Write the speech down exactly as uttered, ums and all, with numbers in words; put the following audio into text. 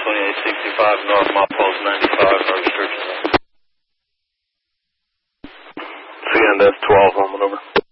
twenty-eight sixty-five North Mopos ninety-five, no restrictions. C N S twelve, home and over.